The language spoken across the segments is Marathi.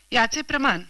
याचे प्रमाण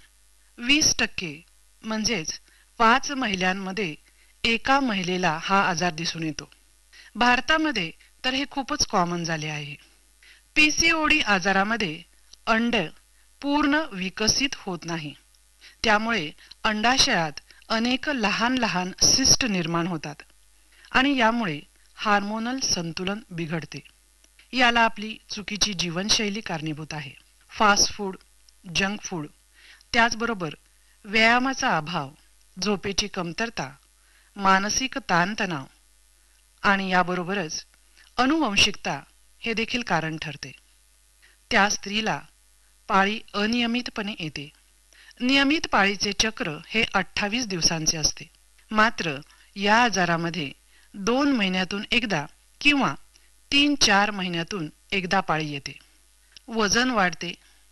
20% म्हणजेच 5 महिलांमध्ये एका महिलेला हा आजार दिसून येतो. भारतामध्ये तर हे खूपच कॉमन झाले आहे. पीसीओडी आजारामध्ये अंड पूर्ण विकसित होत नाही. त्यामुळे अंडाशयात अनेक लहान लहान सिस्ट निर्माण होतात आणि यामुळे हार्मोनल संतुलन बिघडते. याला आपली चुकीची जीवनशैली कारणीभूत आहे. फास्ट फूड, जंक फूड, त्याचबरोबर व्यायामाचा अभाव, झोपेची कमतरता, मानसिक ताणतणाव आणि याबरोबरच अनुवंशिकता हे देखील कारण ठरते. त्या स्त्रीला पाळी अनियमितपणे येते. नियमित पाळीचे चक्र हे 28 दिवसांचे असते. मात्र या आजारामध्ये 2 महिन्यातून एकदा किंवा 3-4 महिन्यातून एकदा पाळी येते. वजन वाढते,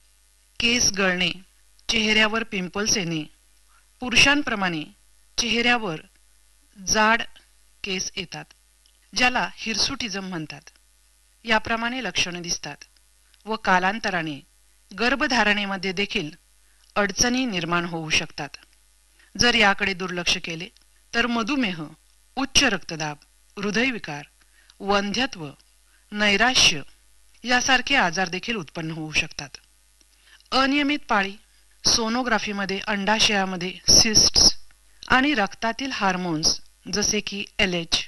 केस गळणे, चेहऱ्यावर पिंपल्स येणे, पुरुषांप्रमाणे चेहऱ्यावर जाड केस येतात, ज्याला हिरसुटिझम म्हणतात, याप्रमाणे लक्षणे दिसतात व कालांतराने गर्भधारणेमध्ये देखील अडचणी निर्माण होऊ शकतात. जर याकडे दुर्लक्ष केले तर मधुमेह, उच्च रक्तदाब, हृदयविकार, वंध्यत्व, नैराश्य यासारखे आजार देखील उत्पन्न होऊ शकतात. अनियमित पाळी, सोनोग्राफीमध्ये अंडाशयामध्ये सिस्ट्स आणि रक्तातील हार्मोन्स जसे की LH,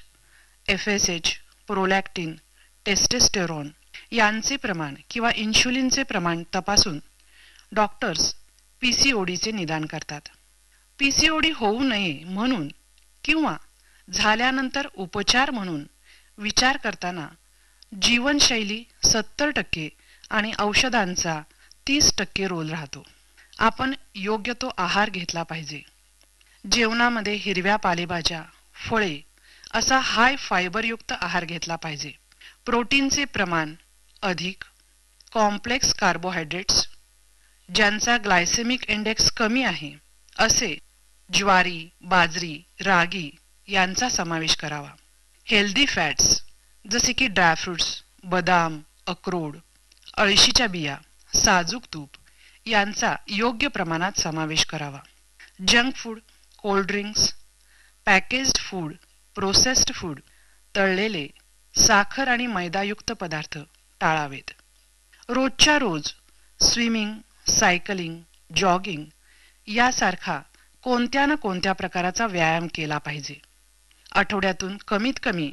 FSH, प्रोलॅक्टिन, टेस्टोस्टेरोन यांचे प्रमाण किंवा इन्शुलिनचे प्रमाण तपासून डॉक्टर्स पीसीओडीचे निदान करतात. पीसीओडी होऊ नये म्हणून किंवा झाल्यानंतर उपचार म्हणून विचार करताना जीवनशैली 70% आणि औषधांचा 30% रोल राहतो. आपण योग्य तो आहार घेतला पाहिजे. जेवणामध्ये हिरव्या पालेभाज्या, फळे असा हाय फायबरयुक्त आहार घेतला पाहिजे. प्रोटीनचे प्रमाण अधिक, कॉम्प्लेक्स कार्बोहायड्रेट्स ज्यांचा ग्लायसेमिक इंडेक्स कमी आहे असे ज्वारी, बाजरी, रागी यांचा समावेश करावा. हेल्दी फॅट्स जसे की ड्रायफ्रुट्स, बदाम, अक्रोड, अळशीच्या बिया, साजूक तूप यांचा योग्य प्रमाणात समावेश करावा. Junk food, cold drinks, packaged food, processed food, तळलेले, साखर आणि मैदायुक्त पदार्थ टाळावेत. रोजच्या रोज स्विमिंग, सायकलिंग, जॉगिंग यासारखा कोणत्या ना कोणत्या प्रकाराचा व्यायाम केला पाहिजे. आठवड्यातून कमीत कमी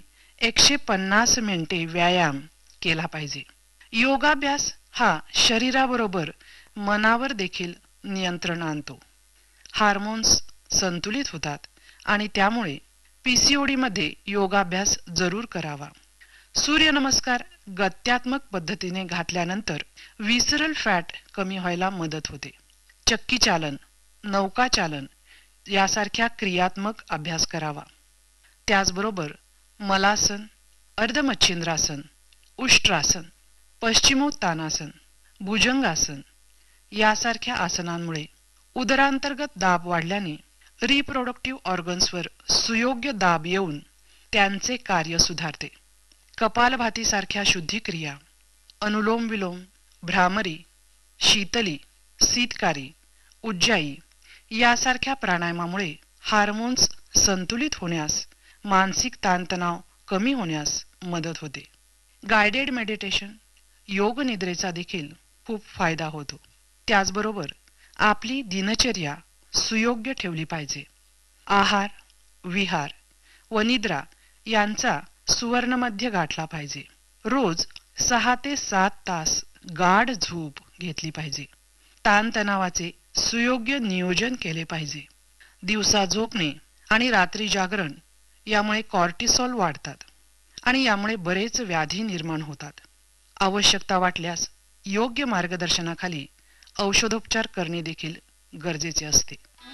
150 मिनिटे व्यायाम केला पाहिजे. योगाभ्यास हा शरीराबरोबर मनावर देखील नियंत्रण आणतो. हार्मोन्स संतुलित होतात आणि त्यामुळे पीसीओडी मध्ये योगाभ्यास जरूर करावा. सूर्यनमस्कार गत्यात्मक पद्धतीने घातल्यानंतर विसरल फॅट कमी व्हायला मदत होते. चक्की चालन, नौका चालन यासारख्या क्रियात्मक अभ्यास करावा. त्याचबरोबर मलासन, अर्धमच्छिंद्रासन, उष्ट्रासन, पश्चिमोत्तानासन, भुजंगासन यासारख्या आसनांमुळे उदरांतर्गत दाब वाढल्याने रिप्रोडक्टिव्ह ऑर्गन्सवर सुयोग्य दाब येऊन त्यांचे कार्य सुधारते. कपालभातीसारख्या शुद्धिक्रिया, अनुलोम विलोम, भ्रामरी, शीतली, शीतकारी, उज्जाई यासारख्या प्राणायामामुळे हार्मोन्स संतुलित होण्यास, मानसिक ताणतणाव कमी होण्यास मदत होते. गायडेड मेडिटेशन, योग निद्रेचा देखील खूप फायदा होतो. त्याचबरोबर आपली दिनचर्या सुयोग्य ठेवली पाहिजे. आहार, विहार व निद्रा यांचा सुवर्णमध्य गाठला पाहिजे. रोज 6 ते 7 तास गाढ झोप घेतली पाहिजे. ताणतणावाचे सुयोग्य नियोजन केले पाहिजे. दिवसा झोपणे आणि रात्री जागरण यामुळे कॉर्टिसॉल वाढतात आणि यामुळे बरेच व्याधी निर्माण होतात. आवश्यकता वाटल्यास योग्य मार्गदर्शनाखाली औषधोपचार करणे देखील गरजेचे असते.